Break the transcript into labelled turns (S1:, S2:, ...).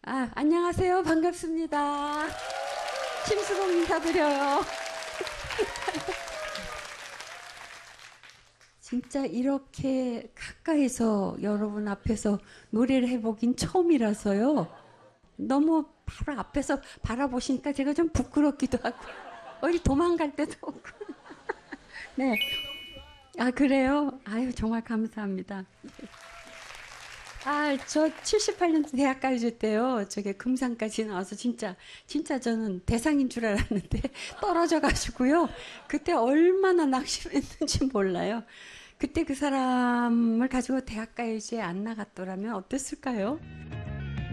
S1: 안녕하세요. 반갑습니다. 심수봉 인사드려요. 진짜 이렇게 가까이서 여러분 앞에서 노래를 해보긴 처음이라서요. 너무 바로 앞에서 바라보시니까 제가 좀 부끄럽기도 하고, 어디 도망갈 때도 없고. 네. 그래요? 아유, 정말 감사합니다. 저 78년도 대학 가르칠 때요. 저게 금상까지 나와서 진짜 저는 대상인 줄 알았는데 떨어져가지고요. 그때 얼마나 낙심을 했는지 몰라요. 그때 그 사람을 가지고 대학 가요제에 안 나갔더라면 어땠을까요?